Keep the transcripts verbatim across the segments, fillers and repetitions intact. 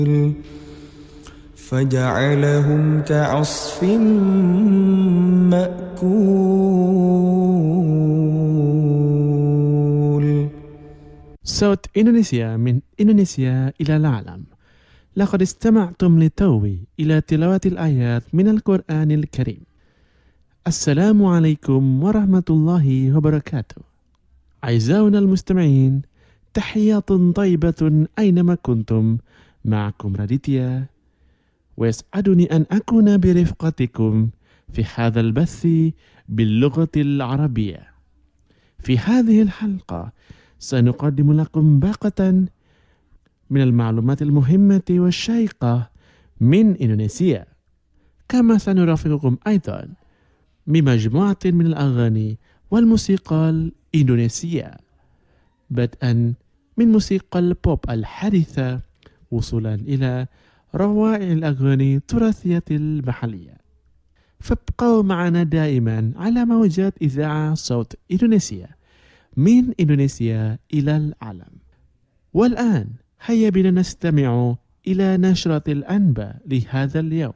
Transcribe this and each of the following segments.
فجعلهم كعصف مأكول. صوت إندونيسيا من إندونيسيا إلى العالم. لقد استمعتم للتو إلى تلاوة الآيات من القرآن الكريم. السلام عليكم ورحمة الله وبركاته. أعزائنا المستمعين، تحيات طيبة أينما كنتم. معكم راديتيا، ويسعدني أن أكون برفقتكم في هذا البث باللغة العربية. في هذه الحلقة سنقدم لكم باقة من المعلومات المهمة والشيقة من إندونيسيا، كما سنرافقكم أيضا بمجموعة من الأغاني والموسيقى الإندونيسية، بدءا من موسيقى البوب الحديثة وصولا إلى روائع الأغاني التراثية المحلية. فابقوا معنا دائما على موجات إذاعة صوت إندونيسيا من إندونيسيا إلى العالم. والآن هيا بنا نستمع إلى نشرة الأنباء لهذا اليوم.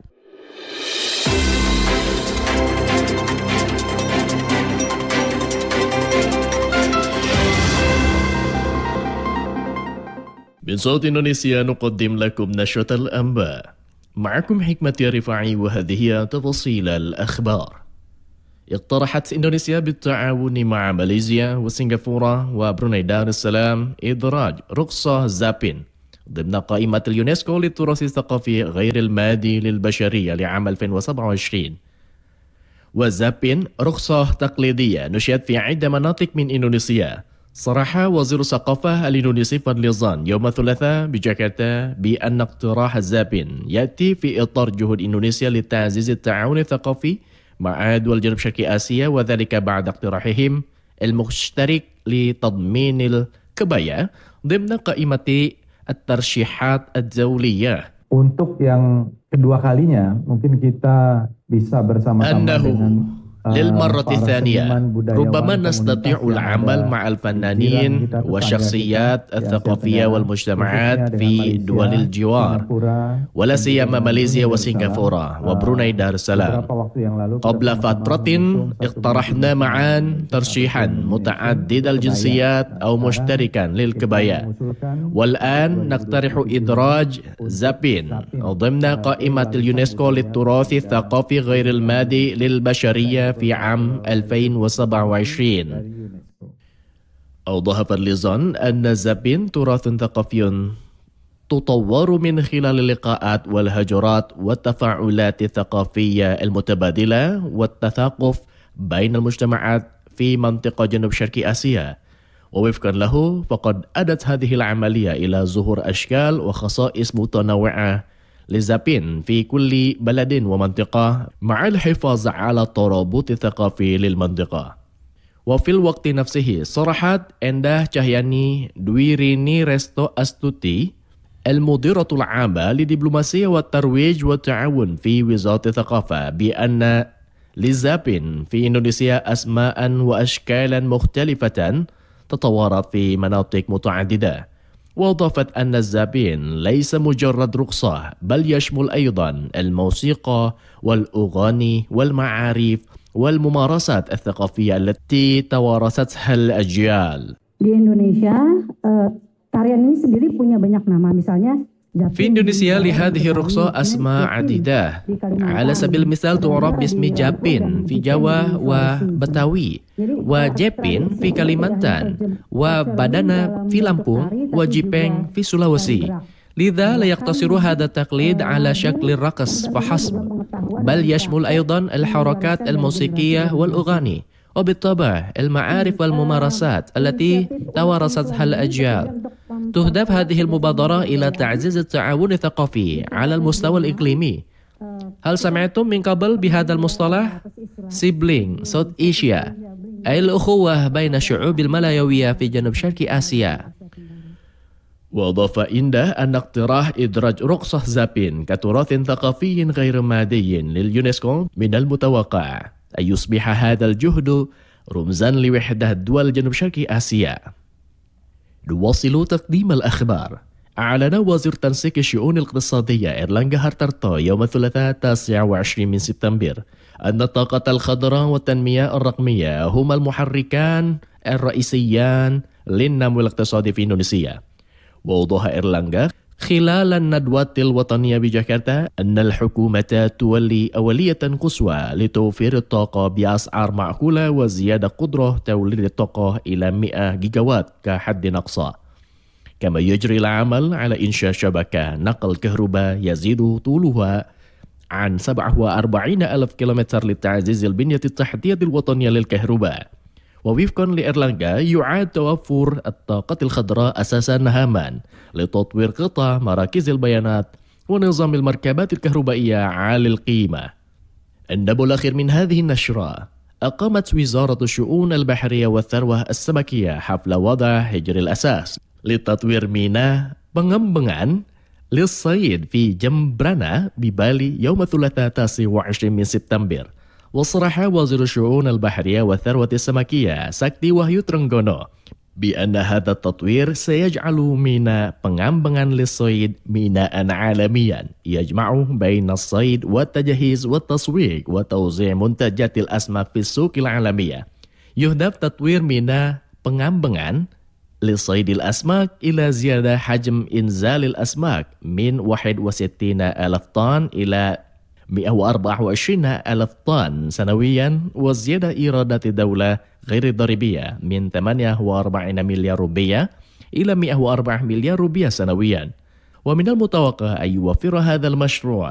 من صوت إندونيسيا نقدم لكم نشرة الأنباء. معكم حكمة رفاعي، وهذه تفاصيل الأخبار. اقترحت إندونيسيا بالتعاون مع ماليزيا وسنغافورة وبروني دار السلام إدراج رخصة زابين ضمن قائمة اليونسكو للتراث الثقافي غير المادي للبشرية لعام ألفين وسبعة وعشرين. وزابين رخصة تقليدية نشأت في عدة مناطق من إندونيسيا. صرح وزير الثقافة الإندونيسي فضل زان يوم الثلاثاء بجاكرتا بأن اقتراح زابين يأتي في إطار جهود إندونيسيا لتعزيز التعاون الثقافي مع دول جنوب شرق آسيا، وذلك بعد اقتراحهم المشترك لتضمين الكباية ضمن قائمة الترشيحات الدولية. Untuk yang kedua kalinya, mungkin kita bisa bersama-sama dengan للمرة الثانية ربما نستطيع العمل مع الفنانين والشخصيات الثقافية والمجتمعات في دول الجوار، ولا سيما ماليزيا وسنغافورة وبروني دار السلام. قبل فترة اقترحنا معا ترشيحا متعدد الجنسيات أو مشتركا للكبايا، والآن نقترح إدراج زابين ضمن قائمة اليونسكو للتراث الثقافي غير المادي للبشرية في عام ألفين وسبعة وعشرين. أوضح فضل أن زابين تراث ثقافي تطور من خلال اللقاءات والهجرات والتفاعلات الثقافية المتبادلة والتثاقف بين المجتمعات في منطقة جنوب شرق آسيا. ووفقا له فقد أدت هذه العملية إلى ظهور أشكال وخصائص متنوعة لزابين في كل بلد ومنطقة، مع الحفاظ على الترابط الثقافي للمنطقة. وفي الوقت نفسه صرحت إنده تشاهياني دويريني ريستو أستوتي المديرة العامة للدبلوماسية والترويج والتعاون في وزارة الثقافة بأن لزابين في إندونيسيا أسماء وأشكالا مختلفة تتوارد في مناطق متعددة. وأضافت أن الزابين ليس مجرد رقصة، بل يشمل أيضا الموسيقى والأغاني والمعارف والممارسات الثقافية التي توارثتها الأجيال. Di Indonesia, tarian ini sendiri punya banyak nama, misalnya في إندونيسيا لهذه الرقصة أسماء عديدة. على سبيل المثال تعرف باسم جابين في جاوا وبتاوي، وجepin في كاليمانتان، وبادانا في لامبونج، وجipeng في سولاوسي. لذا لا يقتصر هذا التقليد على شكل الرقص فحسب، بل يشمل أيضا الحركات الموسيقية والأغاني، وبالطبع المعارف والممارسات التي توارثتها الأجيال. تهدف هذه المبادرة إلى تعزيز التعاون الثقافي على المستوى الإقليمي. هل سمعتم من قبل بهذا المصطلح؟ سيبلينغ ساوث إيشيا، أي الأخوة بين الشعوب الملايوية في جنوب شرق آسيا. وأضاف إنده أن اقتراح إدراج رقصة زابين كتراث ثقافي غير مادي لليونسكو من المتوقع أن يصبح هذا الجهد رمزا لوحدة دول جنوب شرق آسيا. نواصل تقديم الأخبار. أعلن وزير تنسيق الشؤون الاقتصادية إيرلانغا هارتارتو يوم الثلاثاء التاسع والعشرين من سبتمبر أن الطاقة الخضراء والتنمية الرقمية هما المحركان الرئيسيان للنمو الاقتصادي في إندونيسيا. وأوضح إيرلانغا خلال الندوة الوطنية بجاكرتا أن الحكومة تولي أولية قصوى لتوفير الطاقة بأسعار معقولة وزيادة قدرة توليد الطاقة إلى مئة جيجاوات كحد أقصى. كما يجري العمل على إنشاء شبكة نقل كهرباء يزيد طولها عن سبعة وأربعين ألف كيلومتر لتعزيز البنية التحتية الوطنية للكهرباء. ووفقا لإيرلانغا يعد توفر الطاقة الخضراء أساسا هاما لتطوير قطاع مراكز البيانات ونظام المركبات الكهربائية عالي القيمة. النبأ الأخير من هذه النشرة: أقامت وزارة الشؤون البحرية والثروة السمكية حفل وضع حجر الأساس لتطوير ميناء pengembangan للصيد في جمبرانا ببالي يوم الثلاثاء التاسع والعشرين من سبتمبر. وصرح وزير الشؤون البحرية والثروة السمكية ساكتي وahyu Trenggono بأن هذا التطوير سيجعل ميناء pengembangan للصيد ميناء عالميا يجمع بين الصيد والتجهيز والتسويق وتوزيع منتجات الأسماك في السوق العالمية. يهدف تطوير ميناء pengembangan لصيد الأسماك إلى زيادة حجم إنزال الأسماك من واحد وستين ألف طن إلى مئة وأربعة وعشرين ألف طن سنويا، وزيادة إيرادات الدولة غير الضريبية من ثمانية وأربعين مليار روبية إلى مئة وأربعة مليار روبية سنويا. ومن المتوقع أن يوفر هذا المشروع